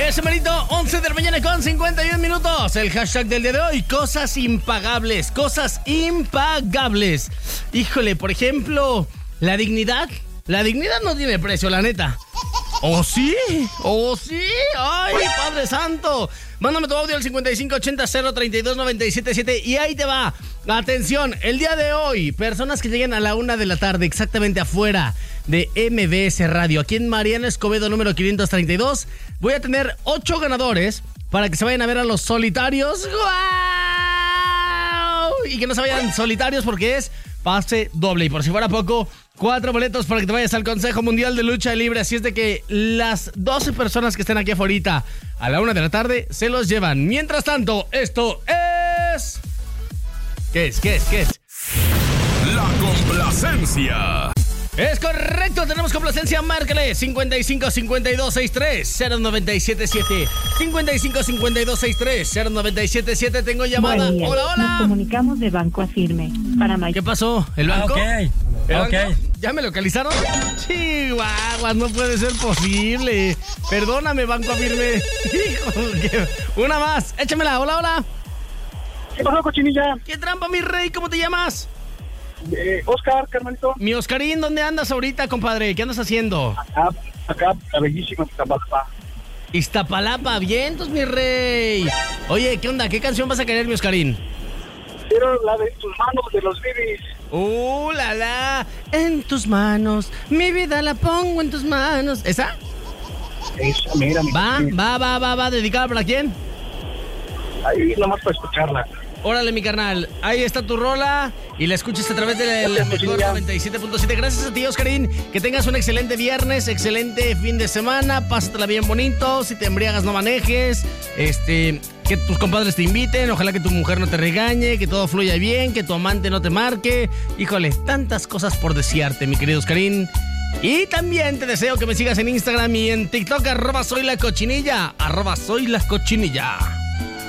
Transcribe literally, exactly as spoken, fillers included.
Ese merito, once de la mañana con cincuenta y uno minutos. El hashtag del día de hoy, cosas impagables, cosas impagables. Híjole, por ejemplo, la dignidad. La dignidad no tiene precio, la neta. ¿Oh, sí? ¿Oh, sí? ¡Ay, Padre Santo! Mándame tu audio al cincuenta y cinco ochenta cero treinta y dos noventa y siete siete y ahí te va. Atención, el día de hoy, personas que lleguen a la una de la tarde, exactamente afuera de M B S Radio, aquí en Mariano Escobedo número quinientos treinta y dos, voy a tener ocho ganadores para que se vayan a ver a Los Solitarios. ¡Guau! Y que no se vayan solitarios porque es pase doble. Y por si fuera poco, cuatro boletos para que te vayas al Consejo Mundial de Lucha Libre. Así es de que las doce personas que estén aquí afuera a la una de la tarde se los llevan. Mientras tanto, esto es... ¿Qué es? ¿Qué es? ¿Qué es? La complacencia. Es correcto, tenemos complacencia, márcale cincuenta y cinco cincuenta y dos sesenta y tres cero noventa y siete siete cincuenta y cinco cincuenta y dos sesenta y tres cero noventa y siete siete. Tengo llamada. Buen día. Hola, hola. Nos comunicamos de Banco Afirme para May- ¿Qué pasó? ¿El banco? Ah, ok. ¿El Ok. banco? ¿Ya me localizaron? Chihuahuas, no puede ser posible. Perdóname, Banco Afirme. Hijo, que- una más, échamela. Hola, hola. ¿Qué pasó, cochinilla? ¿Qué trampa, mi rey? ¿Cómo te llamas? Eh, Oscar, carnalito. Mi Oscarín, ¿dónde andas ahorita, compadre? ¿Qué andas haciendo? Acá, acá, la bellísima Iztapalapa. Iztapalapa, vientos, mi rey. Oye, ¿qué onda? ¿Qué canción vas a querer, mi Oscarín? Pero la de tus manos, de los bibis. ¡Uh, la, la! En tus manos, mi vida la pongo en tus manos. ¿Esa? Esa, mira, mi Va, cochinilla. va, va, va, va. ¿Dedicada para quién? Ahí nomás para escucharla. Órale, mi carnal. Ahí está tu rola y la escuchas a través de la, la mejor noventa y siete punto siete. Gracias a ti, Oscarín. Que tengas un excelente viernes, excelente fin de semana. Pásatela bien bonito. Si te embriagas, no manejes. Este, que tus compadres te inviten. Ojalá que tu mujer no te regañe. Que todo fluya bien. Que tu amante no te marque. Híjole, tantas cosas por desearte, mi querido Oscarín. Y también te deseo que me sigas en Instagram y en TikTok. Arroba soy la cochinilla. Arroba soy la cochinilla.